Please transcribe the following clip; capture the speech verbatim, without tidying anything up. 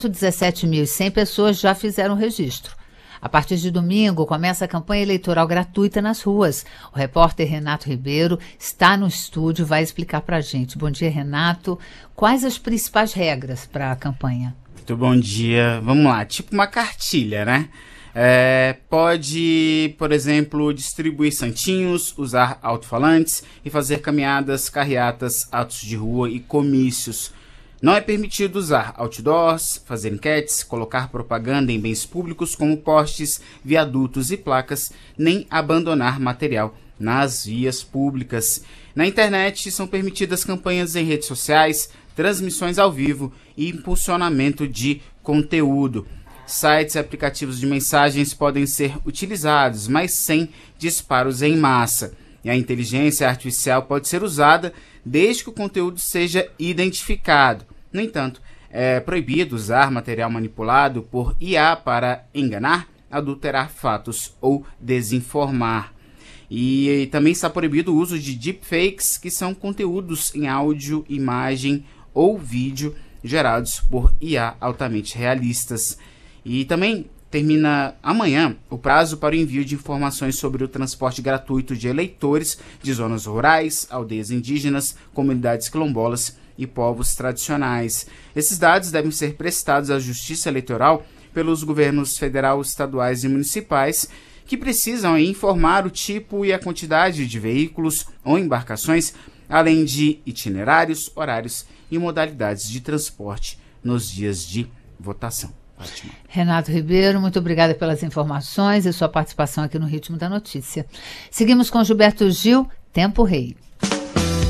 dezessete mil e cem pessoas já fizeram registro. A partir de domingo, começa a campanha eleitoral gratuita nas ruas. O repórter Renato Ribeiro está no estúdio e vai explicar para a gente. Bom dia, Renato. Quais as principais regras para a campanha? Muito bom dia. Vamos lá, tipo uma cartilha, né? É, pode, por exemplo, distribuir santinhos, usar alto-falantes e fazer caminhadas, carreatas, atos de rua e comícios. Não é permitido usar outdoors, fazer enquetes, colocar propaganda em bens públicos como postes, viadutos e placas, nem abandonar material nas vias públicas. Na internet são permitidas campanhas em redes sociais, transmissões ao vivo e impulsionamento de conteúdo. Sites e aplicativos de mensagens podem ser utilizados, mas sem disparos em massa. E a inteligência artificial pode ser usada desde que o conteúdo seja identificado. No entanto, é proibido usar material manipulado por I A para enganar, adulterar fatos ou desinformar. E, e também está proibido o uso de deepfakes, que são conteúdos em áudio, imagem ou vídeo gerados por I A altamente realistas. E também termina amanhã o prazo para o envio de informações sobre o transporte gratuito de eleitores de zonas rurais, aldeias indígenas, comunidades quilombolas e povos tradicionais. Esses dados devem ser prestados à Justiça Eleitoral pelos governos federal, estaduais e municipais, que precisam informar o tipo e a quantidade de veículos ou embarcações, além de itinerários, horários e modalidades de transporte nos dias de votação. Ótimo. Renato Ribeiro, muito obrigada pelas informações e sua participação aqui no Ritmo da Notícia. Seguimos com Gilberto Gil, Tempo Rei.